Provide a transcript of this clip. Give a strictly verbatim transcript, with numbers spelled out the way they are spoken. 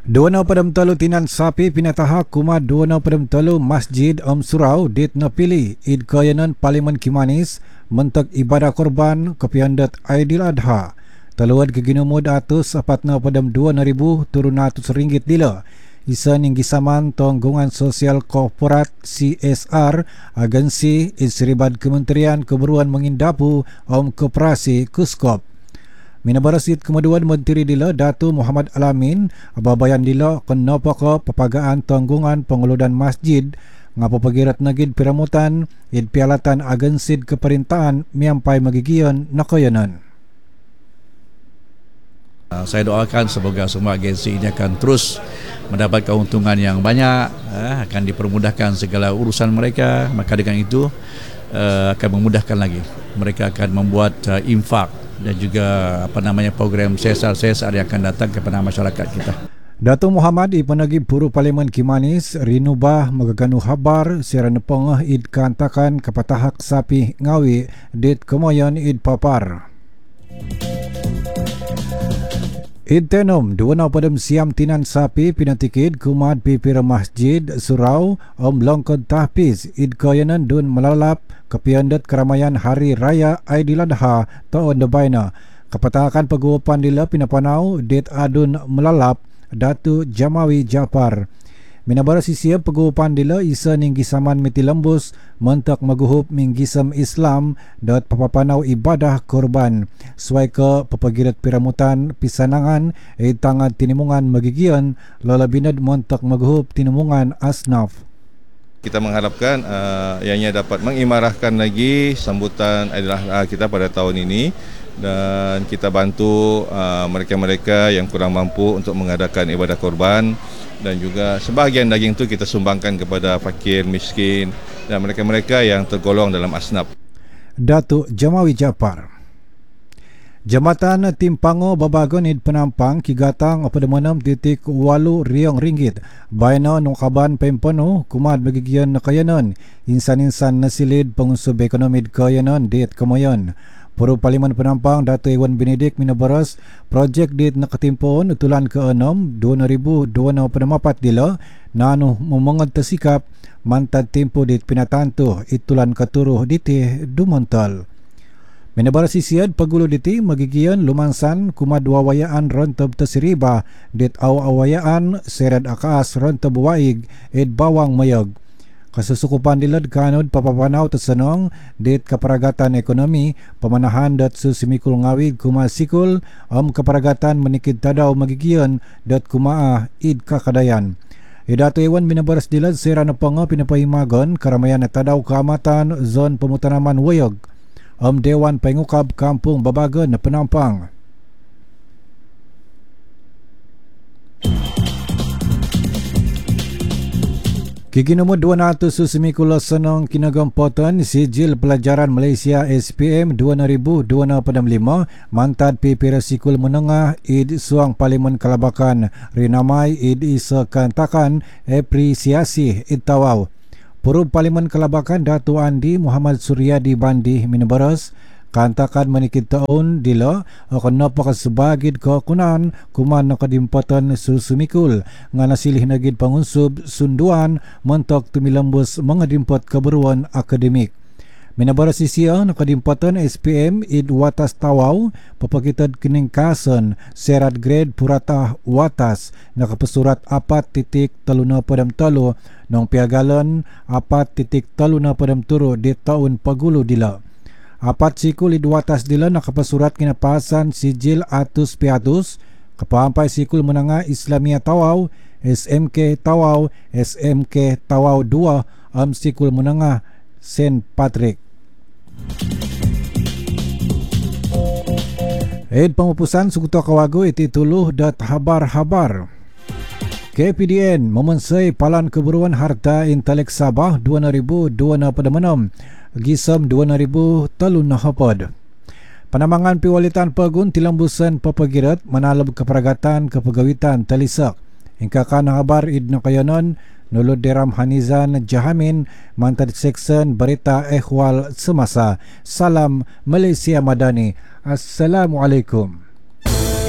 Duana padam telu tinan sapi pinataha kuma duana padam telu Masjid Om Surau dit napili id kayanan Parlimen Kimanis mentak ibadah korban kepiandat Aidil Adha. Taluan keginumud atus apatna padam dua ribu turun atus ringgit dila. Isan yang gisaman Tanggungan Sosial Korporat C S R Agensi Isribad Kementerian Keburuan Mengindapu Om Koperasi Kuskop. Minabarasit kemudian Menteri Dila Datu Muhammad Alamin ababayan dila kenapa pepagaan tanggungan pengeludan masjid ngapa pagirat nagid piramutan id pialatan agensid keperintahan miampai magigian nakayanan. Saya doakan semoga semua agensi ini akan terus mendapat keuntungan yang banyak, akan dipermudahkan segala urusan mereka, maka dengan itu akan memudahkan lagi. Mereka akan membuat infak dan juga apa namanya program C S R-C S R yang akan datang kepada masyarakat kita. Datuk Muhammad ipanagi Buru Parlimen Kimanis rinubah magaganu habar siaran pengah id kantakan kapatahak sapi ngawi dit kemoyan id papar. Id tenom dua padam siam tinan sapi pinatikid kumad pipira masjid surau om longkod tahpiz id kayanan dun melalap kepiandat keramaian hari raya Aidil Adha tahun debaina. Kepatakan peguapan dila pinapanau dit adun melalap Datu Jamawi Japar. Minabara sisia peguapan dila isa ning gisaman miti lembus mentak maguhup minggisam Islam dot papapanau ibadah korban suai ke pepagirat piramutan pisanangan e tangan tinimungan magigian lola binad mentak maguhup tinimungan asnaf. Kita mengharapkan uh, ianya dapat mengimarahkan lagi sambutan Aidil Adha kita pada tahun ini dan kita bantu uh, mereka-mereka yang kurang mampu untuk mengadakan ibadah korban dan juga sebahagian daging itu kita sumbangkan kepada fakir, miskin dan mereka-mereka yang tergolong dalam asnaf. Datuk Jamawi Japar. Jambatan Timpango babagon id penampang kigatang pada enam titik walu riong ringgit. Bayana nungkaban pempano kumad bagigian nakayanan. Insan-insan nasilid pengunsub ekonomi kayanan dit kemayan. Puru Parlimen Penampang Dato' Iwan Benedik minabaras projek dit nakatimpon utulan ke-enam dua ribu dua puluh empat dila nanu memangad tersikap mantad tempo dit pinatanto itulan keturuh diti dumontal. Minabaras isiad pagulo diti magigian lumansan kuma dua wayaan rontob tasiriba dit aw-awayaan serad akas rontob waig id bawang mayag. Kasusukupan dilad kanod papapanaw tasanong dit kaparagatan ekonomi pamanahan dat susimikul ngawig kumasikul om kaparagatan menikid tadaw magigian dat kumaa id kakadayan. Idato iwan minabaras dilad sira na panga pinapahimagon karamayan na tadaw kaamatan zon pamutanaman wayag om Dewan Pengukab Kampung Babagon na Penampang. Kikinumod dua ratus susimikul senong kinagampotan Sijil Pelajaran Malaysia S P M dua ribu dua puluh lima mantad pipira sikul menengah id suang Parlimen Kalabakan rinamai id isa kantakan apresiasi id tawaw. Puru Parlimen Kalabakan Datu Andi Muhammad Suryadi Bandi minabaras kantakan menikid taon dila akan napakasabagid kakunan kuman nakadimpatan susumikul nga nasilih nagid pangunsub sunduan mentok tumilambos mga dimpat kabaruan akademik. Minabaras siya nakadimpatan S P M id watas tawaw papakitad kiningkasan serat grade puratah watas nakapasurat apat titik taluna padam talo nang piagalan apat titik taluna padam turo di taon pagulo dila. Apat sikul idwatas dila nakapasurat kinapasan sijil atus piatus kapampay sikul menanga Islamia Tawaw S M K Tawaw S M K Tawaw dua am sikul menanga Saint Patrick. Ed pangupusan sukuto kawago iti tuluh dat habar-habar. K P D N memensai palan keburuan harta intelek Sabah dua ribu dua puluh enam gisam dua ribu talun na hapad. Panamangan piwalitan pagun tilambusan papagirat manalab kaparagatan kapagawitan talisak. Ingkakan na habar id na kayanon nulod deram Hanizan Jahamin mantad section berita ehwal semasa. Salam Malaysia Madani. Assalamualaikum.